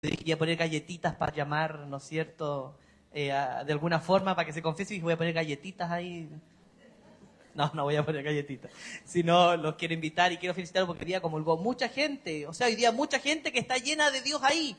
Quería poner galletitas para llamar, ¿no es cierto?, de alguna forma para que se confiese, y voy a poner galletitas ahí. No voy a poner galletitas. Sino los quiero invitar y quiero felicitarlos porque hoy día comulgó mucha gente. O sea, hoy día mucha gente que está llena de Dios ahí.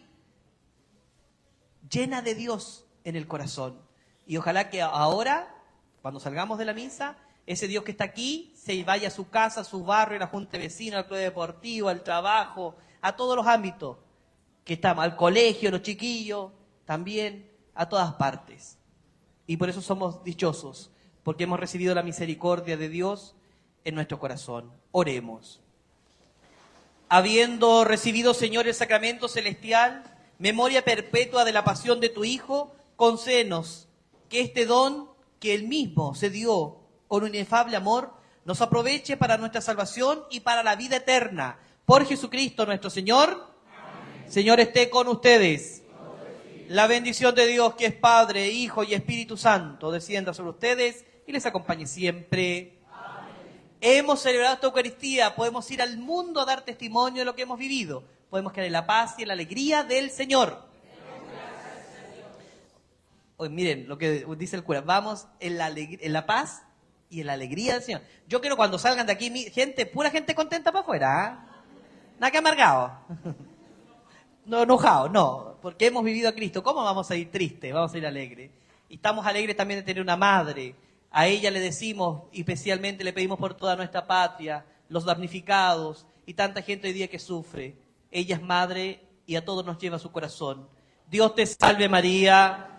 Llena de Dios en el corazón. Y ojalá que ahora, cuando salgamos de la misa, ese Dios que está aquí se vaya a su casa, a su barrio, a la junta de vecinos, al club deportivo, al trabajo, a todos los ámbitos que estamos, al colegio, los chiquillos, también a todas partes. Y por eso somos dichosos, porque hemos recibido la misericordia de Dios en nuestro corazón. Oremos. Habiendo recibido, Señor, el sacramento celestial, memoria perpetua de la pasión de tu Hijo, concédenos que este don que Él mismo se dio con un inefable amor, nos aproveche para nuestra salvación y para la vida eterna. Por Jesucristo nuestro Señor. Amén. Señor, esté con ustedes. La bendición de Dios, que es Padre, Hijo y Espíritu Santo, descienda sobre ustedes y les acompañe siempre. Amén. Hemos celebrado esta Eucaristía, podemos ir al mundo a dar testimonio de lo que hemos vivido. Podemos quedar en la paz y en la alegría del Señor. Hoy miren lo que dice el cura, vamos en la paz y en la alegría del Señor. Yo quiero cuando salgan de aquí, pura gente contenta para afuera, ¿eh? Nada que amargado. No enojado, no, porque hemos vivido a Cristo. ¿Cómo vamos a ir tristes? Vamos a ir alegres. Y estamos alegres también de tener una madre. A ella le decimos, y especialmente le pedimos por toda nuestra patria, los damnificados y tanta gente hoy día que sufre. Ella es madre y a todos nos lleva a su corazón. Dios te salve María,